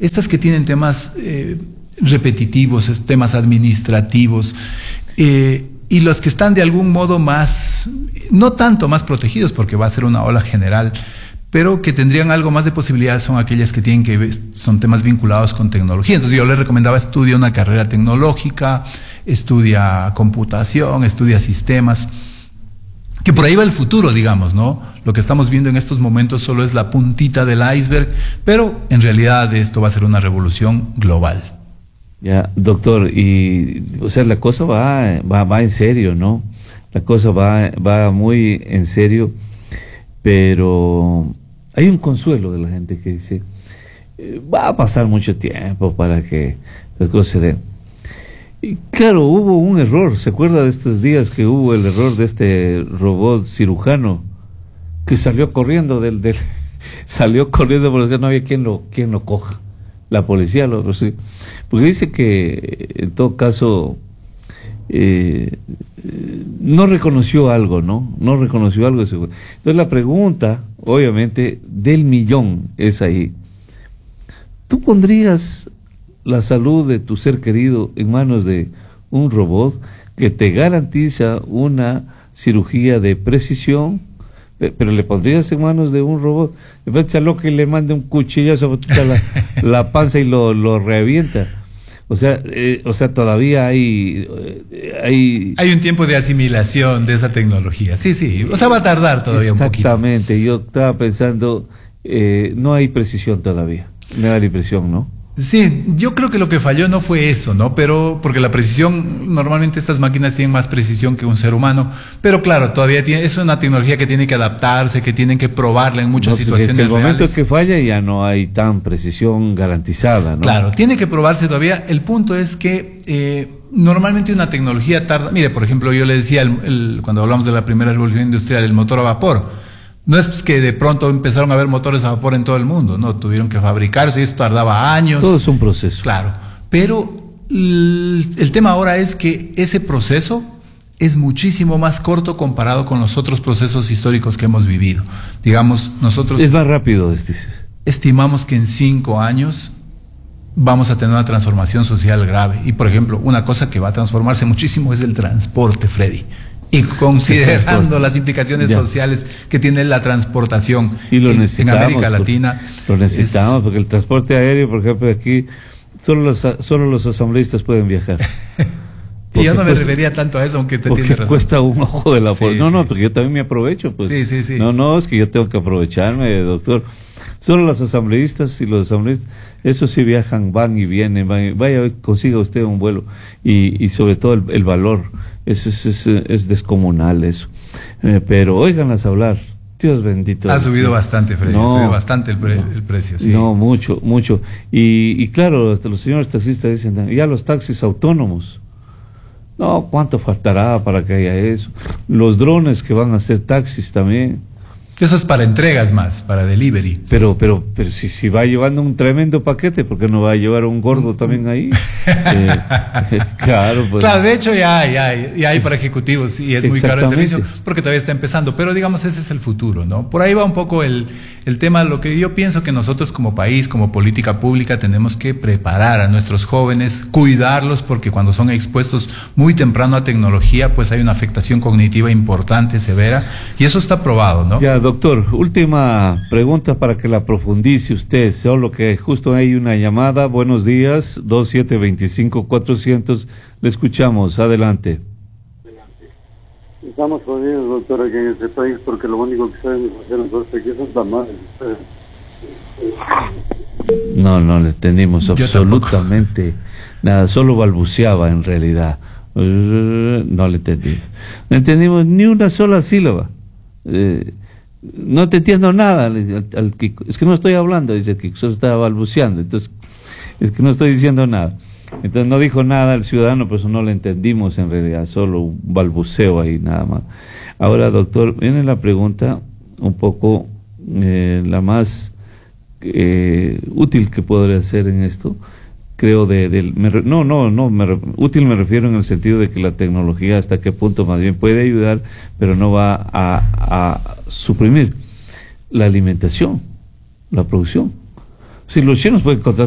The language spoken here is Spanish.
Estas que tienen temas repetitivos, temas administrativos, y los que están de algún modo más, no tanto más protegidos, porque va a ser una ola general, pero que tendrían algo más de posibilidades, son aquellas que tienen que ver, son temas vinculados con tecnología. Entonces yo les recomendaba: estudia una carrera tecnológica, estudia computación, estudia sistemas, que por ahí va el futuro, digamos, ¿no? Lo que estamos viendo en estos momentos solo es la puntita del iceberg, pero en realidad esto va a ser una revolución global. Ya, doctor, y o sea, la cosa va en serio, ¿no? La cosa va muy en serio, pero hay un consuelo de la gente que dice, va a pasar mucho tiempo para que las cosas se den. Y claro, hubo un error. ¿Se acuerda de estos días que hubo el error de este robot cirujano que salió corriendo salió corriendo porque no había quien lo coja? La policía lo persiguió. Porque dice que en todo caso no reconoció algo, ¿no? No reconoció algo. Entonces la pregunta, obviamente, del millón es ahí: ¿tú pondrías la salud de tu ser querido en manos de un robot que te garantiza una cirugía de precisión, pero le pondrías en manos de un robot? Después a lo que le mande un cuchillazo a la panza y lo revienta. O sea, todavía hay un tiempo de asimilación de esa tecnología. Sí. O sea, va a tardar todavía un poquito. Exactamente. Yo estaba pensando, no hay precisión todavía. Me da la impresión, ¿no? Sí, yo creo que lo que falló no fue eso, ¿no? Pero porque la precisión, normalmente estas máquinas tienen más precisión que un ser humano, pero claro, todavía es una tecnología que tiene que adaptarse, que tienen que probarla en muchas situaciones reales. El momento reales. que falla ya no hay tan precisión garantizada, ¿no? Claro, tiene que probarse todavía. El punto es que normalmente una tecnología tarda. Mire, por ejemplo, yo le decía cuando hablamos de la primera revolución industrial, el motor a vapor. No es que de pronto empezaron a haber motores a vapor en todo el mundo, no, tuvieron que fabricarse y esto tardaba años. Todo es un proceso. Claro, pero el tema ahora es que ese proceso es muchísimo más corto comparado con los otros procesos históricos que hemos vivido. Digamos, nosotros... Es más rápido, estimamos que en 5 años vamos a tener una transformación social grave. Y, por ejemplo, una cosa que va a transformarse muchísimo es el transporte, Freddy. Y considerando las implicaciones sociales que tiene la transportación y lo en América Latina. Lo necesitamos, porque el transporte aéreo, por ejemplo, aquí solo los asambleístas pueden viajar. Y yo no me refería tanto a eso, aunque usted tiene razón. Cuesta un ojo de la no, porque yo también me aprovecho, pues. Sí. No, es que yo tengo que aprovecharme, doctor. Solo los asambleístas y los asambleístas, eso sí viajan, van y vienen, vaya, consiga usted un vuelo. Y sobre todo el valor, eso es descomunal eso. Pero óiganlas hablar. Dios bendito. Ha subido bastante, Freddy, ha subido bastante el precio. Sí. No, mucho. Y claro, hasta los señores taxistas dicen, ya los taxis autónomos. No, ¿cuánto faltará para que haya eso? Los drones que van a ser taxis también. Eso es para entregas más, para delivery. Pero si va llevando un tremendo paquete, ¿por qué no va a llevar un gordo también ahí? Claro, pues. Claro, de hecho ya hay para ejecutivos y es muy caro el servicio porque todavía está empezando, pero digamos ese es el futuro, ¿no? Por ahí va un poco el tema. Lo que yo pienso que nosotros como país, como política pública, tenemos que preparar a nuestros jóvenes, cuidarlos, porque cuando son expuestos muy temprano a tecnología, pues hay una afectación cognitiva importante, severa, y eso está probado, ¿no? Ya, doctor, última pregunta para que la profundice usted, solo que justo hay una llamada. Buenos días, 2725-400, le escuchamos, adelante. Estamos jodidos, doctor, aquí en este país, porque lo único que saben hacer nosotros aquí son tamales. No le entendimos absolutamente nada, solo balbuceaba en realidad. No le entendí. No entendimos ni una sola sílaba. No te entiendo nada. Es que no estoy hablando, dice que solo estaba balbuceando. Entonces, es que no estoy diciendo nada. Entonces no dijo nada el ciudadano, por eso no le entendimos en realidad, solo un balbuceo ahí nada más. Ahora, doctor, viene la pregunta un poco la más útil que podría hacer en esto. Creo útil me refiero en el sentido de que la tecnología hasta qué punto más bien puede ayudar, pero no va a suprimir la alimentación, la producción. Si los chinos pueden encontrar